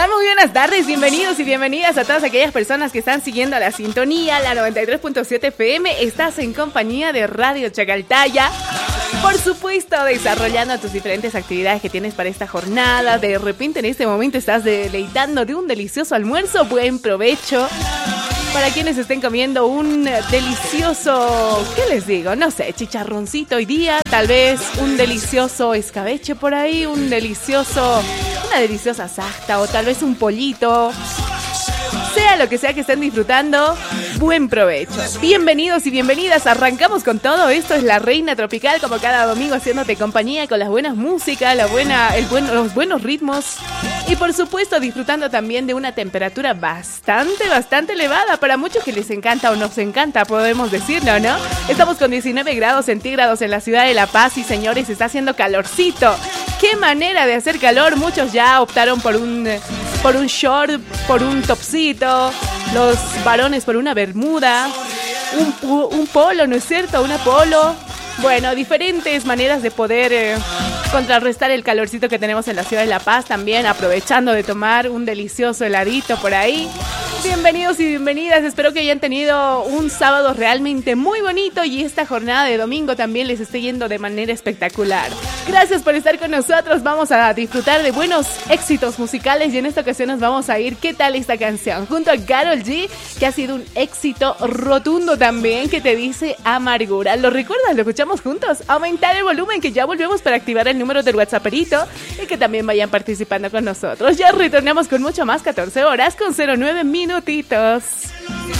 tal? Muy buenas tardes, bienvenidos y bienvenidas a todas aquellas personas que están siguiendo la sintonía, la 93.7 FM. Estás en compañía de Radio Chacaltaya. Por supuesto, desarrollando tus diferentes actividades que tienes para esta jornada. De repente en este momento estás deleitando de un delicioso almuerzo. Buen provecho. Para quienes estén comiendo un delicioso, ¿qué les digo? No sé, chicharroncito hoy día, tal vez un delicioso escabeche por ahí, una deliciosa sarta o tal vez un pollito. Sea lo que sea que estén disfrutando, buen provecho. Bienvenidos y bienvenidas, arrancamos con todo. Esto es La Reina Tropical, como cada domingo haciéndote compañía con las buenas músicas, los buenos ritmos. Y por supuesto disfrutando también de una temperatura bastante elevada. Para muchos que les encanta o nos encanta, podemos decirlo, ¿no? Estamos con 19 grados centígrados en la ciudad de La Paz y señores, está haciendo calorcito. ¡Qué manera de hacer calor! Muchos ya optaron por un short, por un topsito, los varones por una bermuda, un polo, ¿no es cierto? Una polo. Bueno, diferentes maneras de poder contrarrestar el calorcito que tenemos en la ciudad de La Paz, también aprovechando de tomar un delicioso heladito por ahí. Bienvenidos y bienvenidas, espero que hayan tenido un sábado realmente muy bonito y esta jornada de domingo también les esté yendo de manera espectacular. Gracias por estar con nosotros, vamos a disfrutar de buenos éxitos musicales y en esta ocasión nos vamos a ir, ¿qué tal esta canción? Junto a Karol G, que ha sido un éxito rotundo también, que te dice Amargura. ¿Lo recuerdas? ¿Lo escuchamos juntos? Aumentar el volumen, que ya volvemos para activar el número del WhatsApperito y que también vayan participando con nosotros. Ya retornamos con mucho más, 14 horas con 09 minutitos.